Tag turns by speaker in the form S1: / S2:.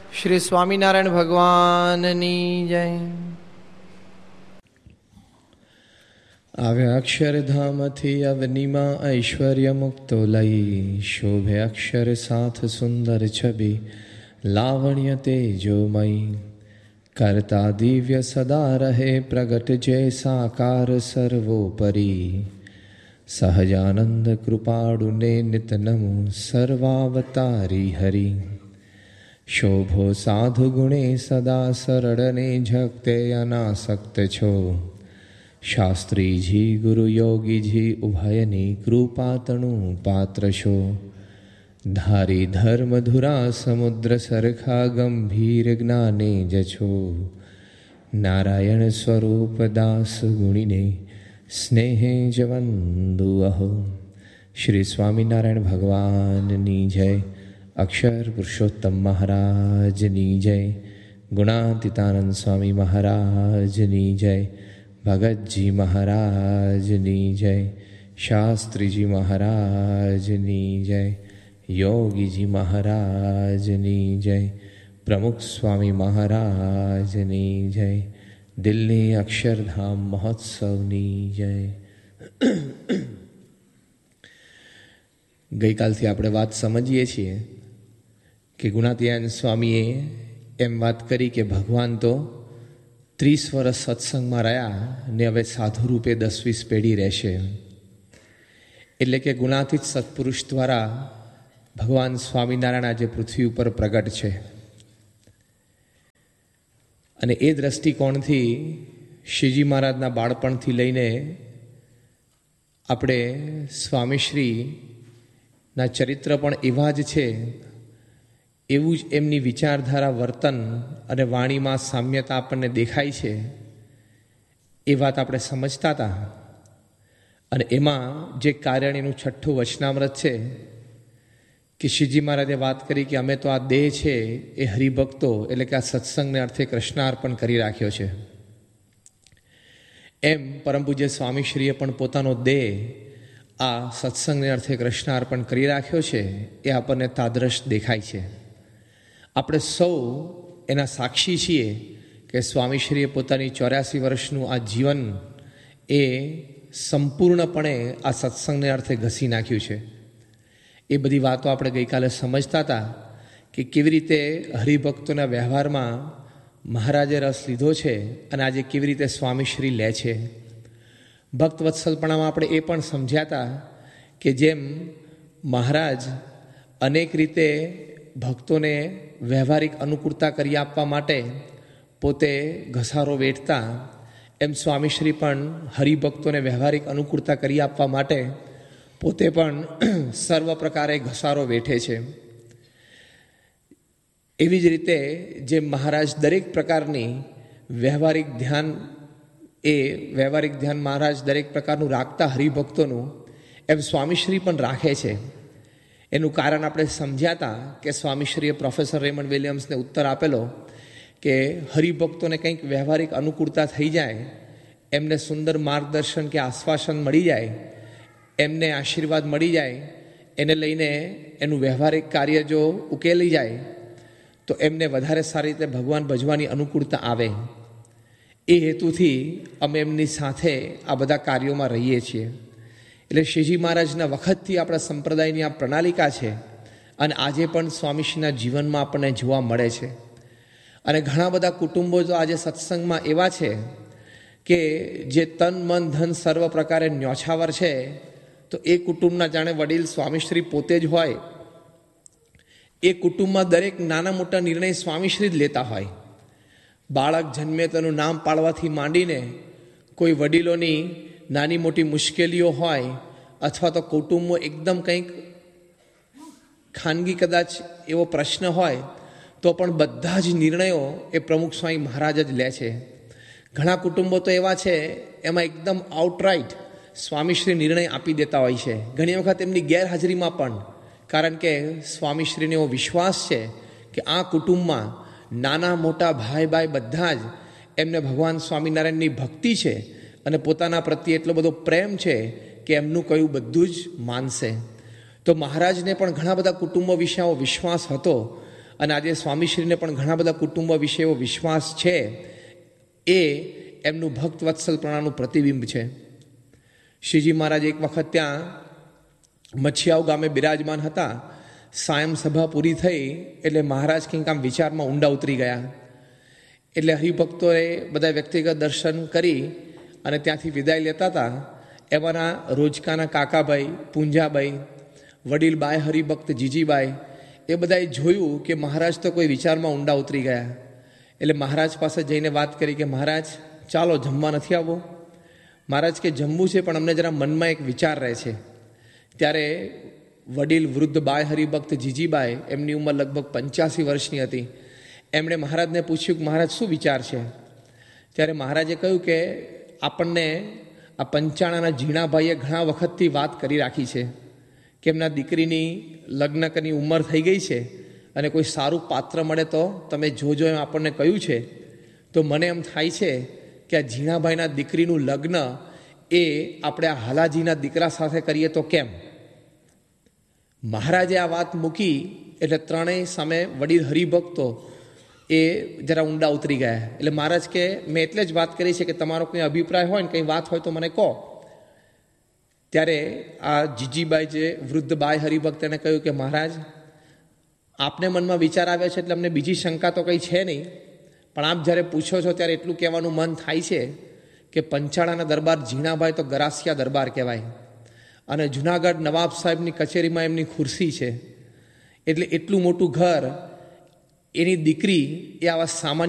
S1: શ્રી સ્વામિનારાયણ ભગવાનની જય. આવ્યા અક્ષરધામથી અવનીમાં ઐશ્વર્ય મુક્તો લઈ, શોભે અક્ષર સાથ સુંદર છબી, લાવણ્ય તેજોમય. કરતા દિવ્ય સદા રહે પ્રગટ જે સાકાર સર્વોપરી. સહજાનંદ કૃપાળુને નિત નમો સર્વાવતારી હરિ. શોભો સાધુ ગુણે સદા સરળને ઝકતે અનાસક્ત છો. શાસ્ત્રીજી ગુરુ યોગીજી ઉભયની કૃપાતણું પાત્ર છો. ધારી ધર્મધુરા સમુદ્ર સરખા ગંભીર જ્ઞાને જ છો. નારાયણ સ્વરૂપ દાસ ગુણીને સ્નેહે જ વંદુ અહો. શ્રી સ્વામિનારાયણ ભગવાનની જય. અક્ષર પુરુષોત્તમ મહારાજની જય. ગુણાતીતાનંદ સ્વામી મહારાજની જય. ભગતજી મહારાજની જય. શાસ્ત્રીજી મહારાજની જય. યોગીજી મહારાજની જય. પ્રમુખ સ્વામી મહારાજની જય. દિલ્હી અક્ષરધામ મહોત્સવની જય. ગઈકાલથી આપણે વાત સમજીએ છીએ કે ગુણાતીતાનંદ સ્વામીએ એમ વાત કરી કે ભગવાન તો 30 વર્ષ સત્સંગમાં રહ્યા ને હવે સાધુ રૂપે 10-20 પેઢી રહેશે. એટલે કે ગુણાતીત સત્પુરુષ દ્વારા ભગવાન સ્વામિનારાયણ આજે પૃથ્વી ઉપર પ્રગટ છે. અને એ દ્રષ્ટિકોણથી શ્રીજી મહારાજના બાળપણથી લઈને આપણે સ્વામીશ્રીના ચરિત્ર પણ એવા જ છે, એવું જ એમની વિચારધારા, વર્તન અને વાણીમાં સામ્યતા આપણને દેખાય છે. એ વાત આપણે સમજતા હતા. અને એમાં જે કાર્યણીનું 6ઠ્ઠું વચનામૃત છે કે શ્રીજી મહારાજે વાત કરી કે અમે તો આ દેહ છે એ હરિભક્તો એટલે કે આ સત્સંગને અર્થે કૃષ્ણાર્પણ કરી રાખ્યો છે. એમ પરમ પૂજ્ય સ્વામીશ્રીએ પણ પોતાનો દેહ આ સત્સંગને અર્થે કૃષ્ણાર્પણ કરી રાખ્યો છે. એ આપણને તાદ્રશ દેખાય છે. આપણે સૌ એના સાક્ષી છીએ કે સ્વામીશ્રીએ પોતાની 84 વર્ષનું આ જીવન એ સંપૂર્ણપણે આ સત્સંગને અર્થે ઘસી નાખ્યું છે. એ બધી વાતો આપણે ગઈકાલે સમજતા હતા કે કેવી રીતે હરિભક્તોના વ્યવહારમાં મહારાજે રસ લીધો છે અને આજે કેવી રીતે સ્વામીશ્રી લે છે. ભક્ત વત્સલપણામાં આપણે એ પણ સમજ્યા હતા કે જેમ મહારાજ અનેક રીતે ભક્તોને વ્યવહારિક અનુકૂળતા કરી આપવા માટે પોતે ઘસારો વેઠતા, એમ સ્વામીશ્રી પણ હરિભક્તોને વ્યવહારિક અનુકૂળતા કરી આપવા માટે પોતે પણ સર્વ પ્રકારે ઘસારો વેઠે છે. એવી જ રીતે જેમ મહારાજ દરેક પ્રકારની વ્યવહારિક ધ્યાન મહારાજ દરેક પ્રકારનું રાખતા હરિભક્તોનું, એમ સ્વામીશ્રી પણ રાખે છે. એનું કારણ આપણે સમજ્યા હતા કે સ્વામીશ્રીએ પ્રોફેસર રેમન્ડ વિલિયમ્સને ઉત્તર આપેલો કે હરિભક્તોને કંઈક વ્યવહારિક અનુકૂળતા થઈ જાય, એમને સુંદર માર્ગદર્શન કે આશ્વાસન મળી જાય, એમને આશીર્વાદ મળી જાય, એને લઈને એનું વ્યવહારિક કાર્ય જો ઉકેલી જાય તો એમને વધારે સારી રીતે ભગવાન ભજવાની અનુકૂળતા આવે. એ હેતુથી અમે એમની સાથે આ બધા કાર્યોમાં રહીએ છીએ. એટલે શ્રીજી મહારાજના વખતથી આપણા સંપ્રદાયની આ પ્રણાલિકા છે અને આજે પણ સ્વામીશ્રીના જીવનમાં આપણને જોવા મળે છે. અને ઘણા બધા કુટુંબો તો આજે સત્સંગમાં એવા છે કે જે તન મન ધન સર્વ પ્રકારે ન્યોછાવર છે, તો એ કુટુંબના જાણે વડીલ સ્વામીશ્રી પોતે જ હોય. એ કુટુંબમાં દરેક નાના મોટા નિર્ણય સ્વામીશ્રી જ લેતા હોય. બાળક જન્મે તેનું નામ પાડવાથી માંડીને કોઈ વડીલોની નાની મોટી મુશ્કેલીઓ હોય અથવા તો કુટુંબમાં એકદમ કંઈક ખાનગી કદાચ એવો પ્રશ્ન હોય તો પણ બધા જ નિર્ણયો એ પ્રમુખ સ્વામી મહારાજ જ લે છે. ઘણા કુટુંબો તો એવા છે એમાં એકદમ આઉટરાઇટ સ્વામીશ્રી નિર્ણય આપી દેતા હોય છે, ઘણી વખત એમની ગેરહાજરીમાં પણ. કારણ કે સ્વામીશ્રીને એવો વિશ્વાસ છે કે આ કુટુંબમાં નાના મોટા ભાઈ બધા જ એમને ભગવાન સ્વામિનારાયણની ભક્તિ છે અને પોતાના પ્રત્યે એટલો બધો પ્રેમ છે કે એમનું કહ્યું બધું જ માનશે. તો મહારાજને પણ ઘણા બધા કુટુંબો વિશે આવો વિશ્વાસ હતો અને આજે સ્વામીશ્રીને પણ ઘણા બધા કુટુંબો વિશે એવો વિશ્વાસ છે, એ એમનું ભક્ત વત્સલપણાનું પ્રતિબિંબ છે. શ્રીજી મહારાજ એક વખત ત્યાં મચ્છિયાવ ગામે બિરાજમાન હતા. સાયમ સભા પૂરી થઈ એટલે મહારાજ કંઈક આમ વિચારમાં ઊંડા ઉતરી ગયા. એટલે હરિભક્તોએ બધા વ્યક્તિગત દર્શન કરી અને ત્યાંથી વિદાય લેતા હતા. એમાંના રોજકાના કાકાભાઈ, પૂંજાભાઈ, વડીલ બાય હરિભક્ત જીજીબાઈ, એ બધાએ જોયું કે મહારાજ તો કોઈ વિચારમાં ઊંડા ઉતરી ગયા. એટલે મહારાજ પાસે જઈને વાત કરી કે મહારાજ ચાલો જમવા નથી આવવો. મહારાજ કે જમવું છે પણ અમને જરા મનમાં એક વિચાર રહે છે. ત્યારે વડીલ વૃદ્ધ બાય હરિભક્ત જીજીબાઈ, એમની ઉંમર લગભગ 85 વર્ષની હતી, એમણે મહારાજને પૂછ્યું કે મહારાજ શું વિચાર છે? ત્યારે મહારાજે કહ્યું કે આપણને આ પંચાણાના ઝીણાભાઈએ ઘણા વખતથી વાત કરી રાખી છે કે એમના દીકરીની લગ્ન કરની ઉંમર થઈ ગઈ છે અને કોઈ સારું પાત્ર મળે તો તમે જોજો એમ આપણને કહ્યું છે. તો મને એમ થાય છે કે આ ઝીણાભાઈના દીકરીનું લગ્ન એ આપણે આ હાલાજીના દીકરા સાથે કરીએ તો કેમ? મહારાજે આ વાત મૂકી એટલે ત્રણેય સામે વડીલ હરિભક્તો એ જરા ઊંડા ઉતરી ગયા. એટલે મહારાજ કે મેં એટલે જ વાત કરી છે કે તમારો કંઈ અભિપ્રાય હોય ને કંઈ વાત હોય તો મને કહો. ત્યારે આ જીજીબાઈ જે વૃદ્ધ બાય હરિભક્ત એને કહ્યું કે મહારાજ આપને મનમાં વિચાર આવ્યો છે એટલે અમને બીજી શંકા તો કંઈ છે નહીં, પણ આપ જ્યારે પૂછો છો ત્યારે એટલું કહેવાનું મન થાય છે કે પંચાળાના દરબાર ઝીણાભાઈ તો ગરાસિયા દરબાર કહેવાય અને જુનાગઢ નવાબ સાહેબની કચેરીમાં એમની ખુરશી છે. એટલે એટલું મોટું ઘર, એની દીકરી એ આવા સામાન્ય